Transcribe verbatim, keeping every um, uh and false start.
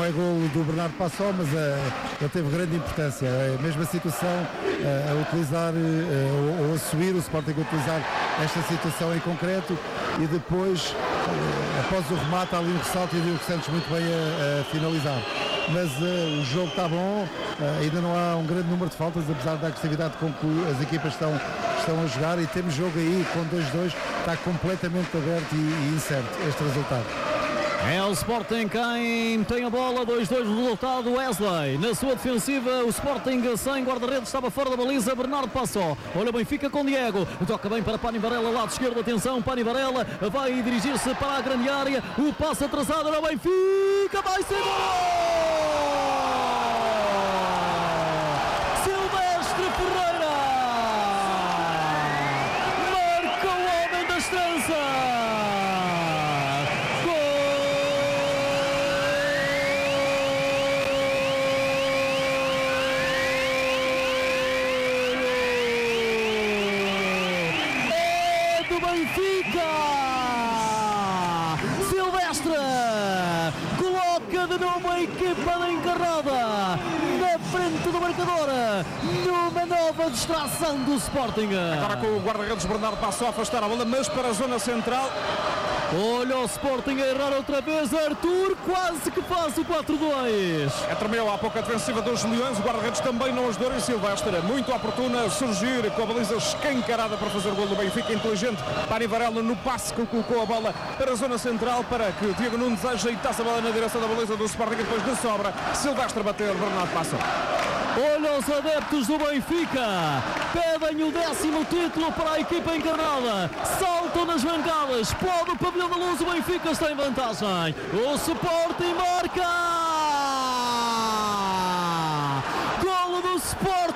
é golo do Bernardo Passó, mas uh, ele teve grande importância. A mesma situação uh, a utilizar uh, ou, ou a subir, o Sporting a utilizar esta situação em concreto e depois, uh, após o remate, há ali um ressalto e o Diogo Santos muito bem a, a finalizar. Mas uh, o jogo está bom, uh, ainda não há um grande número de faltas, apesar da agressividade com que as equipas estão, estão a jogar, e temos jogo aí com dois dois, está completamente aberto e, e incerto este resultado. É o Sporting quem tem a bola, dois dois no resultado. Wesley na sua defensiva, o Sporting sem guarda-redes, estava fora da baliza. Bernardo Passó, olha o Benfica com Diego, toca bem para Pani Varela, lado esquerdo, atenção, Pani Varela vai dirigir-se para a grande área, o passe atrasado era o Benfica, vai ser gol! Silvestre Ferreira marca o homem da estrança. Benfica! Silvestre coloca de novo a equipa da encarnada na frente do marcador, numa nova distração do Sporting. Agora com o guarda-redes Bernardo Passó a afastar a bola, mas para a zona central. Olha o Sporting a errar outra vez, Arthur quase que faz o quatro dois. É tremeu há pouco a defensiva dos Leões, o guarda-redes também não ajudou, e Silvestre muito oportuna a surgir com a baliza escancarada para fazer o gol do Benfica, inteligente. Pani Varela no passe que colocou a bola para a zona central para que Diego Nunes ajeitasse a bola na direção da baliza do Sporting, e depois de sobra Silvestre bateu, Bernardo Passó. Olha os adeptos do Benfica, pedem o décimo título para a equipa encarnada, saltam nas bancadas, pode o pavilhão da luz, o Benfica está em vantagem, o Sporting marca! Golo do Sporting!